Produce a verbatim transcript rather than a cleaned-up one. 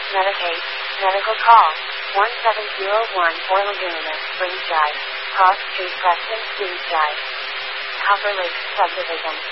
Medicaid. Medical call. one seven zero one for Laguna, Springside. Cross Street, Preston, Queenside. Copper Lake Subdivision.